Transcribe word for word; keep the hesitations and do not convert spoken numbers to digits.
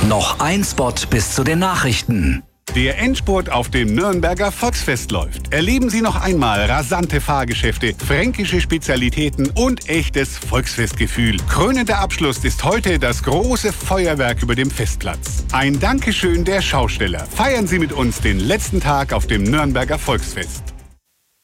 Noch ein Spot bis zu den Nachrichten. Der Endspurt auf dem Nürnberger Volksfest läuft. Erleben Sie noch einmal rasante Fahrgeschäfte, fränkische Spezialitäten und echtes Volksfestgefühl. Krönender Abschluss ist heute das große Feuerwerk über dem Festplatz. Ein Dankeschön der Schausteller. Feiern Sie mit uns den letzten Tag auf dem Nürnberger Volksfest.